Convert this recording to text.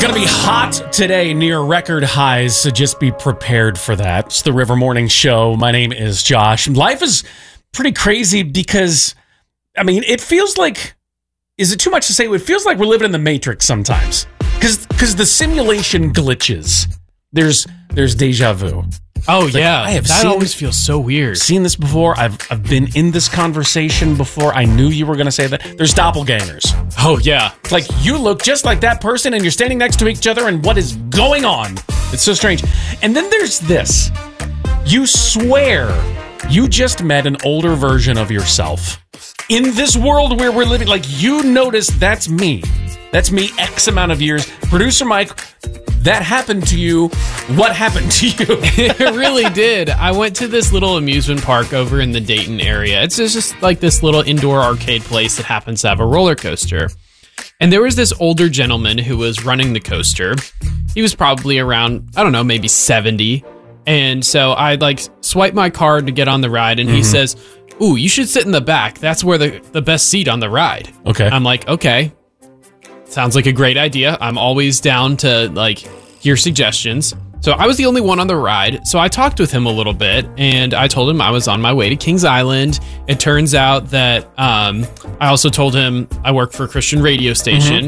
Gonna be hot today, near record highs, so just be prepared for that. It's the River Morning Show. My name is Josh. Life is pretty crazy because, I mean, it feels like, is it too much to say? It feels like we're living in the Matrix sometimes. Because the simulation glitches. There's deja vu. Oh, yeah. That always feels so weird. Seen this before. I've been in this conversation before. I knew you were going to say that. There's doppelgangers. Oh, yeah. It's like you look just like that person and you're standing next to each other and what is going on? It's so strange. And then there's this. You swear you just met an older version of yourself. In this world where we're living, like you notice that's me. That's me X amount of years. Producer Mike, that happened to you. What happened to you? It really did. I went to this little amusement park over in the Dayton area. It's just like this little indoor arcade place that happens to have a roller coaster. And there was this older gentleman who was running the coaster. He was probably around, I don't know, maybe 70. And so I swipe my card to get on the ride, and he says, "Ooh, you should sit in the back. That's where the best seat on the ride." Okay. I'm like, okay. Sounds like a great idea. I'm always down to hear suggestions. So I was the only one on the ride. So I talked with him a little bit and I told him I was on my way to Kings Island. It turns out that I also told him I work for a Christian radio station